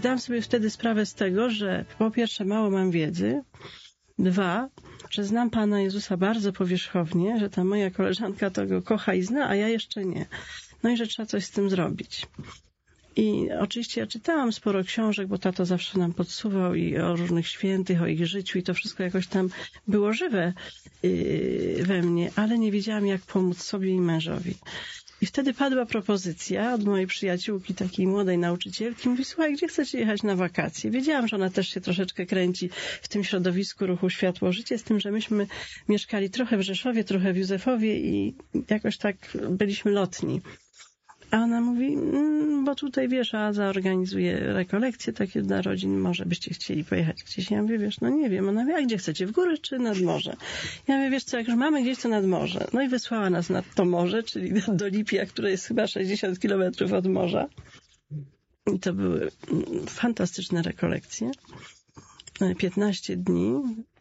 zdałam sobie wtedy sprawę z tego, że po pierwsze mało mam wiedzy, 2, że znam Pana Jezusa bardzo powierzchownie, że ta moja koleżanka to Go kocha i zna, a ja jeszcze nie. No i że trzeba coś z tym zrobić. I oczywiście ja czytałam sporo książek, bo tato zawsze nam podsuwał i o różnych świętych, o ich życiu i to wszystko jakoś tam było żywe we mnie, ale nie wiedziałam, jak pomóc sobie i mężowi. I wtedy padła propozycja od mojej przyjaciółki, takiej młodej nauczycielki. Mówi, słuchaj, gdzie chcecie jechać na wakacje? Wiedziałam, że ona też się troszeczkę kręci w tym środowisku ruchu Światło-Życie, z tym, że myśmy mieszkali trochę w Rzeszowie, trochę w Józefowie i jakoś tak byliśmy lotni. A ona mówi, bo tutaj, wiesz, Aza organizuje rekolekcje takie dla rodzin, może byście chcieli pojechać gdzieś. Ja mówię, wiesz, no nie wiem. Ona mówi, a gdzie chcecie, w górę czy nad morze? Ja mówię, wiesz co, jak już mamy gdzieś, to nad morze. No i wysłała nas nad to morze, czyli do Lipia, które jest chyba 60 kilometrów od morza. I to były fantastyczne rekolekcje. 15 dni.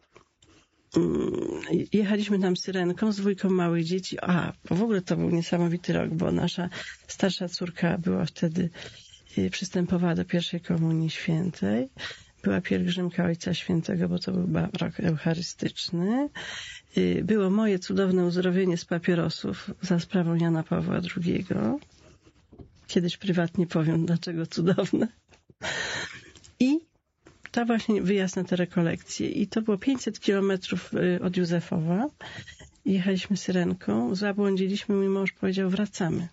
Jechaliśmy tam syrenką z 2 małych dzieci. W ogóle to był niesamowity rok, bo nasza starsza córka była wtedy, przystępowała do pierwszej komunii świętej. Była pielgrzymka Ojca Świętego, bo to był rok eucharystyczny. Było moje cudowne uzdrowienie z papierosów za sprawą Jana Pawła II. Kiedyś prywatnie powiem, dlaczego cudowne. I ta właśnie wyjazd na te rekolekcje. I to było 500 kilometrów od Józefowa. Jechaliśmy syrenką, zabłądziliśmy, mój mąż powiedział, wracamy.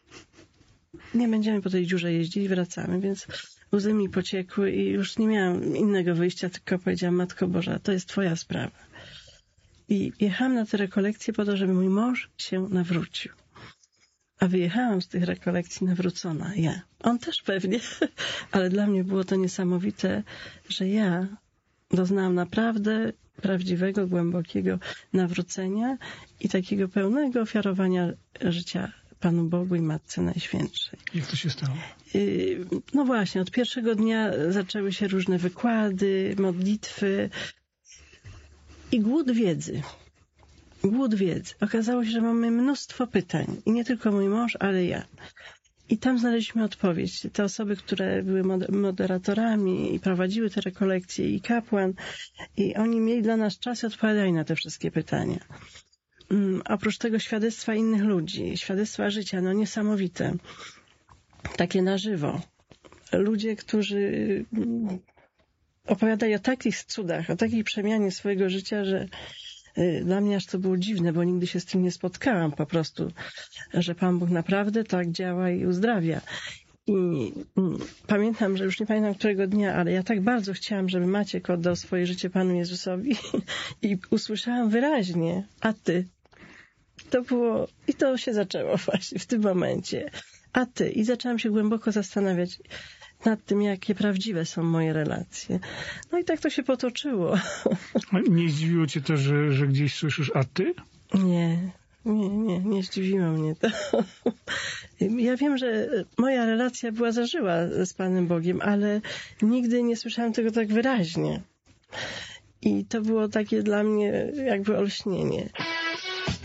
Nie będziemy po tej dziurze jeździli, wracamy, więc łzy mi pociekły i już nie miałam innego wyjścia, tylko powiedziałam, Matko Boża, to jest Twoja sprawa. I jechałam na te rekolekcje po to, żeby mój mąż się nawrócił. A wyjechałam z tych rekolekcji nawrócona, ja. On też pewnie, ale dla mnie było to niesamowite, że ja doznałam naprawdę prawdziwego, głębokiego nawrócenia i takiego pełnego ofiarowania życia Panu Bogu i Matce Najświętszej. Jak to się stało? No właśnie, od pierwszego dnia zaczęły się różne wykłady, modlitwy i głód wiedzy. Głód wiedzy. Okazało się, że mamy mnóstwo pytań. I nie tylko mój mąż, ale ja. I tam znaleźliśmy odpowiedź. Te osoby, które były moderatorami i prowadziły te rekolekcje i kapłan, i oni mieli dla nas czas i odpowiadali na te wszystkie pytania. Oprócz tego świadectwa innych ludzi, świadectwa życia, no niesamowite. Takie na żywo. Ludzie, którzy opowiadali o takich cudach, o takiej przemianie swojego życia, że dla mnie aż to było dziwne, bo nigdy się z tym nie spotkałam po prostu, że Pan Bóg naprawdę tak działa i uzdrawia. I pamiętam, że już nie pamiętam którego dnia, ale ja tak bardzo chciałam, żeby Maciek oddał swoje życie Panu Jezusowi i usłyszałam wyraźnie, a Ty. To było, i to się zaczęło właśnie w tym momencie. A Ty. I zaczęłam się głęboko zastanawiać nad tym, jakie prawdziwe są moje relacje. No i tak to się potoczyło. A nie zdziwiło cię to, że gdzieś słyszysz, a Ty? Nie zdziwiło mnie to. Ja wiem, że moja relacja była zażyła z Panem Bogiem, ale nigdy nie słyszałam tego tak wyraźnie. I to było takie dla mnie jakby olśnienie.